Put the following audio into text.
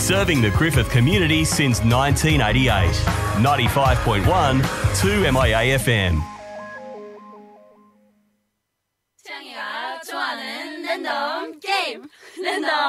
Serving the Griffith community since 1988. 95.1 2MIA FM. 창이가 좋아하는 랜덤 게임. 랜덤